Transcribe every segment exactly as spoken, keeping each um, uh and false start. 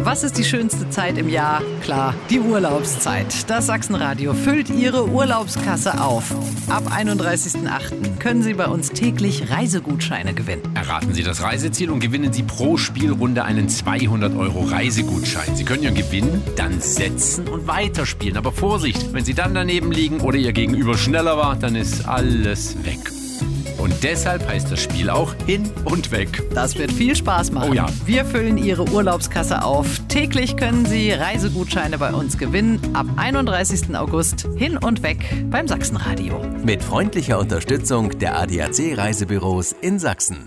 Was ist die schönste Zeit im Jahr? Klar, die Urlaubszeit. Das Sachsenradio füllt Ihre Urlaubskasse auf. Ab einunddreißigsten achten können Sie bei uns täglich Reisegutscheine gewinnen. Erraten Sie das Reiseziel und gewinnen Sie pro Spielrunde einen zweihundert Euro Reisegutschein. Sie können Ihren Gewinn dann setzen und weiterspielen. Aber Vorsicht, wenn Sie dann daneben liegen oder Ihr Gegenüber schneller war, dann ist alles weg. Und deshalb heißt das Spiel auch Hin und Weg. Das wird viel Spaß machen. Oh ja. Wir füllen Ihre Urlaubskasse auf. Täglich können Sie Reisegutscheine bei uns gewinnen. Ab einunddreißigsten August Hin und Weg beim Sachsenradio. Mit freundlicher Unterstützung der A D A C-Reisebüros in Sachsen.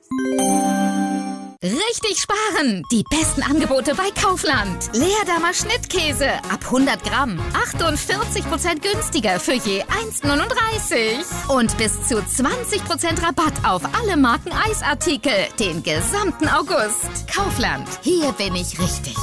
Richtig sparen! Die besten Angebote bei Kaufland. Leerdammer Schnittkäse ab hundert Gramm. achtundvierzig Prozent günstiger für je eins neununddreißig. Und bis zu zwanzig Prozent Rabatt auf alle Marken Eisartikel. Den gesamten August. Kaufland. Hier bin ich richtig.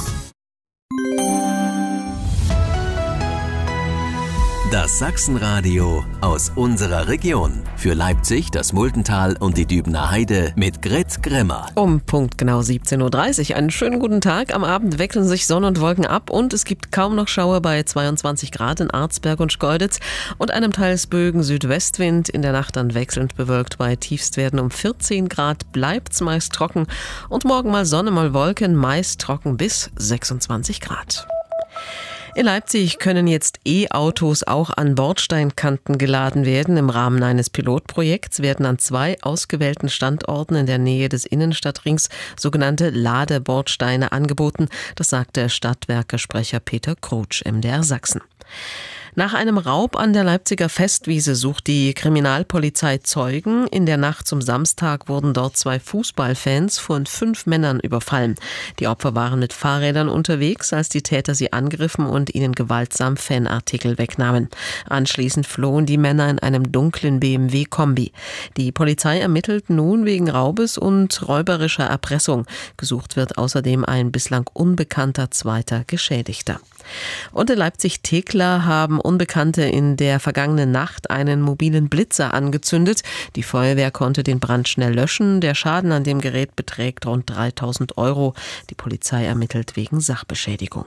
Das Sachsenradio aus unserer Region. Für Leipzig, das Muldental und die Dübener Heide mit Grit Grimmer. Um Punkt genau siebzehn Uhr dreißig. Einen schönen guten Tag. Am Abend wechseln sich Sonne und Wolken ab und es gibt kaum noch Schauer bei zweiundzwanzig Grad in Arzberg und Schkeuditz und einem teils böigen Südwestwind. In der Nacht dann wechselnd bewölkt bei Tiefstwerten um vierzehn Grad. Bleibt's meist trocken und morgen mal Sonne, mal Wolken, meist trocken bis sechsundzwanzig Grad. In Leipzig können jetzt E-Autos auch an Bordsteinkanten geladen werden. Im Rahmen eines Pilotprojekts werden an zwei ausgewählten Standorten in der Nähe des Innenstadtrings sogenannte Ladebordsteine angeboten. Das sagt der Stadtwerke-Sprecher Peter Krutsch, M D R Sachsen. Nach einem Raub an der Leipziger Festwiese sucht die Kriminalpolizei Zeugen. In der Nacht zum Samstag wurden dort zwei Fußballfans von fünf Männern überfallen. Die Opfer waren mit Fahrrädern unterwegs, als die Täter sie angriffen und ihnen gewaltsam Fanartikel wegnahmen. Anschließend flohen die Männer in einem dunklen B M W-Kombi. Die Polizei ermittelt nun wegen Raubes und räuberischer Erpressung. Gesucht wird außerdem ein bislang unbekannter zweiter Geschädigter. Und in Leipzig-Thekla haben Unbekannte in der vergangenen Nacht einen mobilen Blitzer angezündet. Die Feuerwehr konnte den Brand schnell löschen. Der Schaden an dem Gerät beträgt rund dreitausend Euro. Die Polizei ermittelt wegen Sachbeschädigung.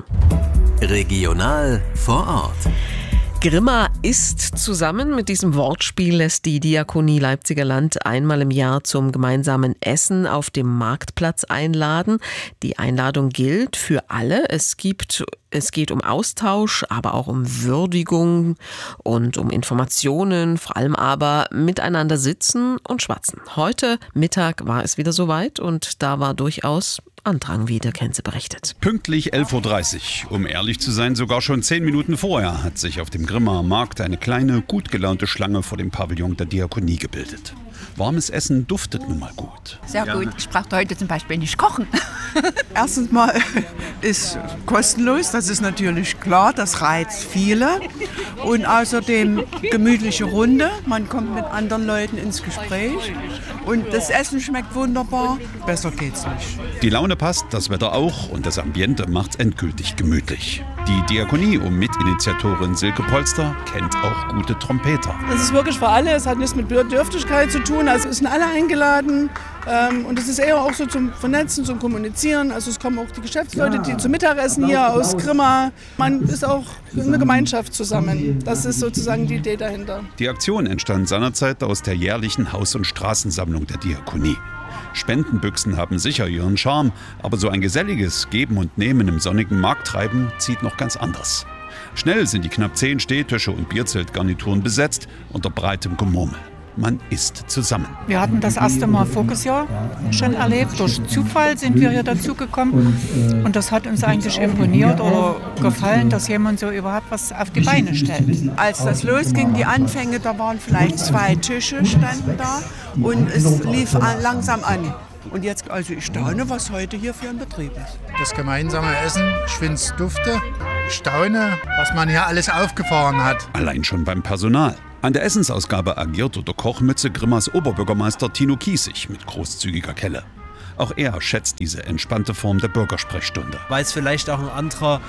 Regional vor Ort. Grimma isst zusammen. Mit diesem Wortspiel lässt die Diakonie Leipziger Land einmal im Jahr zum gemeinsamen Essen auf dem Marktplatz einladen. Die Einladung gilt für alle. Es gibt, es geht um Austausch, aber auch um Würdigung und um Informationen, vor allem aber miteinander sitzen und schwatzen. Heute Mittag war es wieder soweit und da war durchaus Andrang, wie der Kenze berichtet. Pünktlich elf Uhr dreißig. Um ehrlich zu sein, sogar schon zehn Minuten vorher hat sich auf dem Grimmer Markt eine kleine, gut gelaunte Schlange vor dem Pavillon der Diakonie gebildet. Warmes Essen duftet nun mal gut. Sehr gut. Ich brauchte heute zum Beispiel nicht kochen. Erstens mal ist kostenlos, das ist natürlich klar, das reizt viele. Und außerdem gemütliche Runde, man kommt mit anderen Leuten ins Gespräch. Und das Essen schmeckt wunderbar, besser geht's nicht. Die Laune passt, das Wetter auch und das Ambiente macht's endgültig gemütlich. Die Diakonie um Mitinitiatorin Silke Polster kennt auch gute Trompeter. Das ist wirklich für alle, es hat nichts mit Bedürftigkeit zu tun, also es sind alle eingeladen ähm, und es ist eher auch so zum Vernetzen, zum Kommunizieren, also es kommen auch die Geschäftsleute, die zum Mittagessen hier aus Grimma, man ist auch eine Gemeinschaft zusammen, das ist sozusagen die Idee dahinter. Die Aktion entstand seinerzeit aus der jährlichen Haus- und Straßensammlung der Diakonie. Spendenbüchsen haben sicher ihren Charme, aber so ein geselliges Geben und Nehmen im sonnigen Markttreiben zieht noch ganz anders. Schnell sind die knapp zehn Stehtische und Bierzeltgarnituren besetzt unter breitem Gemurmel. Man isst zusammen. Wir hatten das erste Mal voriges Jahr schon erlebt. Durch Zufall sind wir hier dazugekommen und das hat uns eigentlich imponiert oder gefallen, dass jemand so überhaupt was auf die Beine stellt. Als das losging, die Anfänge, da waren vielleicht zwei Tische, standen da und es lief an, langsam an. Und jetzt, also ich staune, was heute hier für ein Betrieb ist. Das gemeinsame Essen, ich finde es dufte, ich staune, was man hier alles aufgefahren hat. Allein schon beim Personal. An der Essensausgabe agiert unter Kochmütze Grimmers Oberbürgermeister Tino Kiesig mit großzügiger Kelle. Auch er schätzt diese entspannte Form der Bürgersprechstunde. Weil es vielleicht auch ein anderer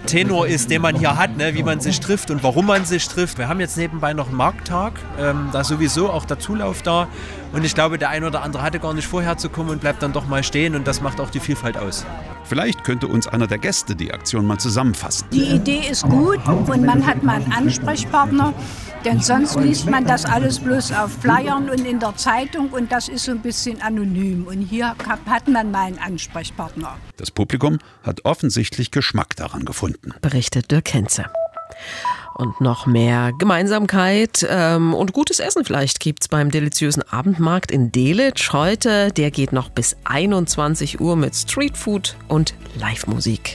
Tenor ist, den man hier hat, ne? Wie man sich trifft und warum man sich trifft. Wir haben jetzt nebenbei noch einen Markttag, ähm, da sowieso auch der Zulauf da. Und ich glaube, der ein oder andere hatte gar nicht vorher zu kommen und bleibt dann doch mal stehen und das macht auch die Vielfalt aus. Vielleicht könnte uns einer der Gäste die Aktion mal zusammenfassen. Die Idee ist gut und man hat mal einen Ansprechpartner, denn sonst liest man das alles bloß auf Flyern und in der Zeitung und das ist so ein bisschen anonym. Und hier hat man mal einen Ansprechpartner. Das Publikum hat offensichtlich Geschmack daran gefunden. Berichtet Dirk Henze. Und noch mehr Gemeinsamkeit ähm, und gutes Essen vielleicht gibt's beim deliziösen Abendmarkt in Delitzsch. Heute, der geht noch bis einundzwanzig Uhr mit Streetfood und Live-Musik.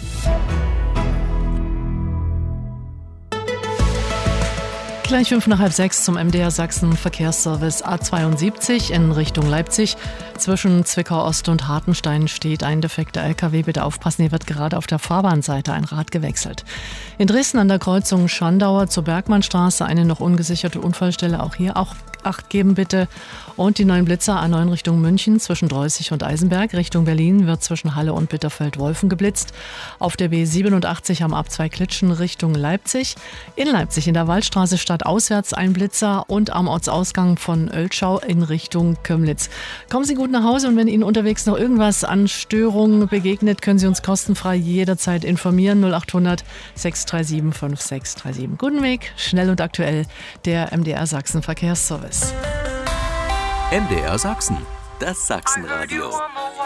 Gleich fünf nach halb sechs zum M D R Sachsen Verkehrsservice A zweiundsiebzig in Richtung Leipzig. Zwischen Zwickau Ost und Hartenstein steht ein defekter L K W. Bitte aufpassen, hier wird gerade auf der Fahrbahnseite ein Rad gewechselt. In Dresden an der Kreuzung Schandauer zur Bergmannstraße eine noch ungesicherte Unfallstelle. Auch hier auch Acht geben bitte. Und die neuen Blitzer A neun Richtung München zwischen Dreußig und Eisenberg. Richtung Berlin wird zwischen Halle und Bitterfeld-Wolfen geblitzt. Auf der B siebenundachtzig am Abzweig Klitschen Richtung Leipzig. In Leipzig in der Waldstraße stadtauswärts ein Blitzer und am Ortsausgang von Oelschau in Richtung Kömlitz. Kommen Sie gut nach Hause und wenn Ihnen unterwegs noch irgendwas an Störungen begegnet, können Sie uns kostenfrei jederzeit informieren. null achthundert sechs drei sieben fünf sechs drei sieben. Guten Weg, schnell und aktuell, der M D R Sachsen Verkehrsservice. M D R Sachsen, das Sachsenradio.